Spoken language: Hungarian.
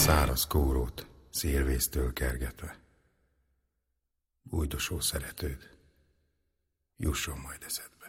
száraz kórót, szélvésztől kergetve. Bújdosó szeretőd, jusson majd eszedbe.